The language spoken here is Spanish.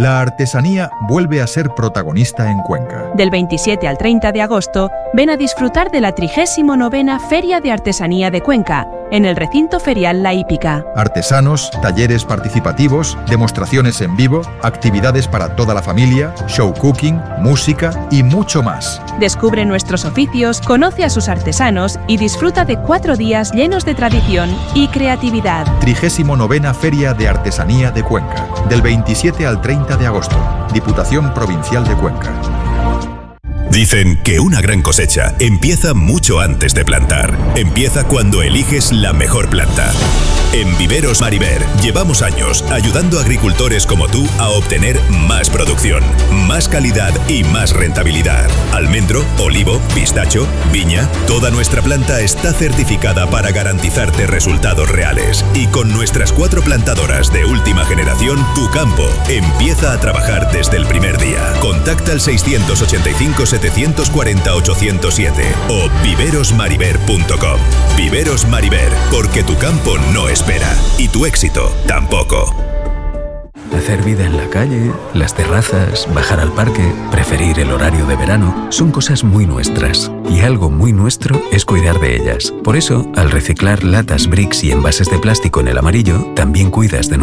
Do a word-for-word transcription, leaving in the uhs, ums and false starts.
La artesanía vuelve a ser protagonista en Cuenca. Del veintisiete al treinta de agosto, ven a disfrutar de la trigésima novena Feria de Artesanía de Cuenca, en el recinto ferial La Hípica. Artesanos, talleres participativos, demostraciones en vivo, actividades para toda la familia, show cooking, música y mucho más. Descubre nuestros oficios, conoce a sus artesanos y disfruta de cuatro días llenos de tradición y creatividad. trigésima novena Feria de Artesanía de Cuenca, del veintisiete al treinta de agosto. Diputación Provincial de Cuenca. Dicen que una gran cosecha empieza mucho antes de plantar. Empieza cuando eliges la mejor planta. En Viveros Mariver llevamos años ayudando a agricultores como tú a obtener más producción, más calidad y más rentabilidad. Almendro, olivo, pistacho, viña, toda nuestra planta está certificada para garantizarte resultados reales. Y con nuestras cuatro plantadoras de última generación, tu campo empieza a trabajar desde el primer día. Contacta al seiscientos ochenta y cinco setecientos cuarenta ochocientos siete o viveros mariver punto com. Viveros Mariver, porque tu campo no espera y tu éxito tampoco. Hacer vida en la calle, las terrazas, bajar al parque, preferir el horario de verano, son cosas muy nuestras. Y algo muy nuestro es cuidar de ellas. Por eso, al reciclar latas, bricks y envases de plástico en el amarillo, también cuidas de